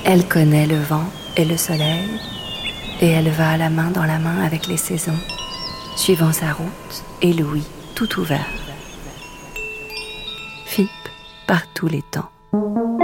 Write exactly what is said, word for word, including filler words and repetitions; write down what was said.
Elle connaît le vent et le soleil, et elle va la main dans la main avec les saisons, suivant sa route et l'ouïe tout ouvert. F I P par tous les temps.